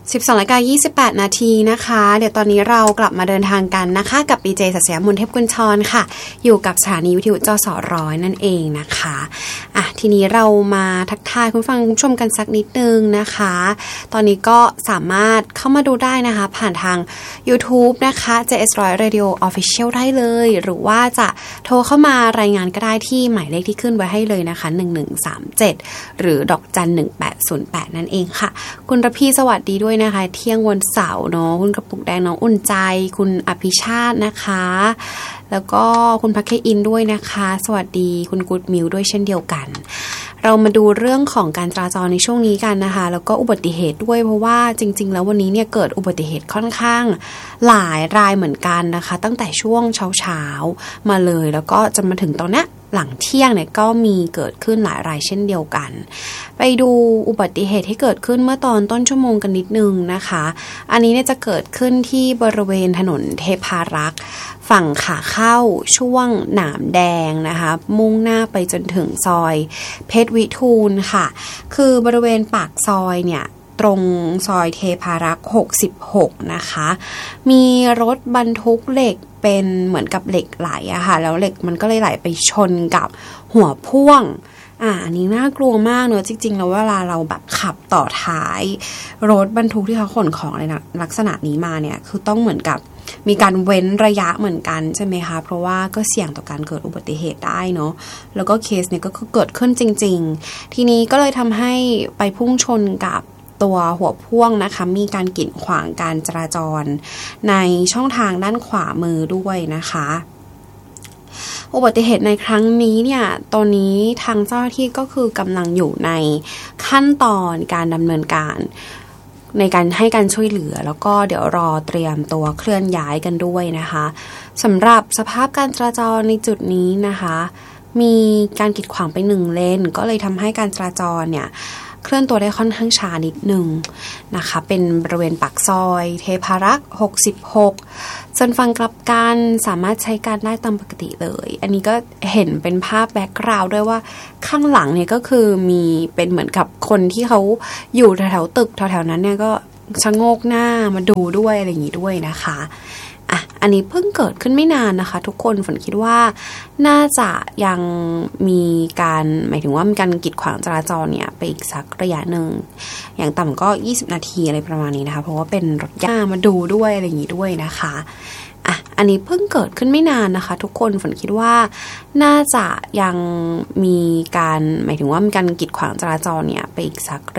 12:28 นาทีนะคะเดี๋ยวตอนนี้เรากลับมาเดินทางกันนะคะกับดีเจศักดิ์ศรีมนเทพกุลชรค่ะอยู่กับสถานีวิทยุจสร้อยนั่นเองนะคะทีนี้เรามาทักทายคุณฟังคุณชมกันสักนิดนึงนะคะตอนนี้ก็สามารถเข้ามาดูได้นะคะผ่านทาง YouTube นะคะ JS100 Radio Official ได้เลยหรือว่าจะโทรเข้ามารายงานก็ได้ที่หมายเลขที่ขึ้นไว้ให้เลยนะคะ1137หรือดอกจัน1808นั่นเองค่ะคุณระพีสวัสดีด้วยนะคะเที่ยงวันเสาร์เนาะคุณกระปุกแดงน้องอุ่นใจคุณอภิชาตินะคะแล้วก็คุณพักเคอินด้วยนะคะสวัสดีคุณกูดมิวด้วยเช่นเดียวกันเรามาดูเรื่องของการจราจรในช่วงนี้กันนะคะแล้วก็อุบัติเหตุด้วยเพราะว่าจริงๆแล้ววันนี้เนี่ยเกิดอุบัติเหตุค่อนข้างหลายรายเหมือนกันนะคะตั้งแต่ช่วงเช้าๆมาเลยแล้วก็จนมาถึงตอนนี้หลังเที่ยงเนี่ยก็มีเกิดขึ้นหลายรายเช่นเดียวกันไปดูอุบัติเหตุที่เกิดขึ้นเมื่อตอนต้นชั่วโมงกันนิดนึงนะคะอันนี้เนี่ยจะเกิดขึ้นที่บริเวณถนนเทพารักษ์ฝั่งขาเข้าช่วงหนามแดงนะคะมุ่งหน้าไปจนถึงซอยเพชรวิทูลค่ะคือบริเวณปากซอยเนี่ยตรงซอยเทพารักษ์66นะคะมีรถบรรทุกเหล็กเป็นเหมือนกับเหล็กไหลอะค่ะแล้วเหล็กมันก็เลยไหลไปชนกับหัวพ่วงอันนี้น่ากลัวมากเนอะจริงๆแล้วเวลาเราแบบขับต่อท้ายรถบรรทุกที่เขาขนของในลักษณะนี้มาเนี่ยคือต้องเหมือนกับมีการเว้นระยะเหมือนกันใช่ไหมคะเพราะว่าก็เสี่ยงต่อการเกิดอุบัติเหตุได้เนาะแล้วก็เคสเนี่ยก็เกิดขึ้นจริงๆทีนี้ก็เลยทำให้ไปพุ่งชนกับตัวหัวพ่วงนะคะมีการกีดขวางการจราจรในช่องทางด้านขวามือด้วยนะคะอุบัติเหตุในครั้งนี้เนี่ยตอนนี้ทางเจ้าหน้าที่ก็คือกำลังอยู่ในขั้นตอนการดำเนินการในการให้การช่วยเหลือแล้วก็เดี๋ยวรอเตรียมตัวเคลื่อนย้ายกันด้วยนะคะสำหรับสภาพการจราจรในจุดนี้นะคะมีการกีดขวางไป1เลนก็เลยทำให้การจราจรเนี่ยเคลื่อนตัวได้ค่อนข้างช้านิดนึงนะคะเป็นบริเวณปากซอยเทพารักษ์66ส่วนฝั่งกลับกันสามารถใช้การได้ตามปกติเลยอันนี้ก็เห็นเป็นภาพแบ็กกราวด์ด้วยว่าข้างหลังเนี่ยก็คือมีเป็นเหมือนกับคนที่เขาอยู่แถวๆตึกแถวๆนั้นเนี่ยก็ชะโงกหน้ามาดูด้วยอะไรอย่างนี้ด้วยนะคะอันนี้เพิ่งเกิดขึ้นไม่นานนะคะทุกคนฝนคิดว่าน่าจะยังมีการหมายถึงว่ามีการกีดขวางจราจรเนี่ยไปอีกสักระยะหนึ่งอย่างต่ำก็20นาทีอะไรประมาณนี้นะคะเพราะว่าเป็นรถย่ามาดูด้วยอะไรอย่างนี้ด้วยนะคะอันนี้เพิ่งเกิดขึ้นไม่นานนะคะทุกคนฝนคิดว่าน่าจะยังมีการหมายถึงว่ามีการกีดขวางจราจรเนี่ยไปอีกสัก